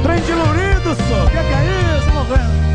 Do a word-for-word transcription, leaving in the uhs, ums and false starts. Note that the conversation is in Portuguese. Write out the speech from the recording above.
Trem diluído, só. Que que é isso, meu velho?